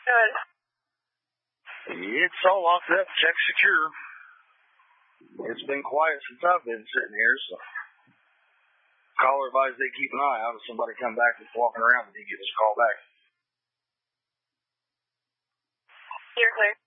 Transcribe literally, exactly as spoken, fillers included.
Good. It's all locked up, check secure. It's been quiet since I've been sitting here, so caller advised they keep an eye out. If somebody come back that's walking around, they give us a call back. You're clear.